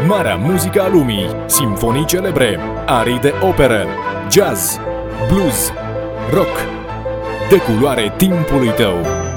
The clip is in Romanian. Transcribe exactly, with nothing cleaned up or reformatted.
marea muzică a lumii, simfonii celebre, arii de operă, jazz, blues, rock, dă culoare timpului tău.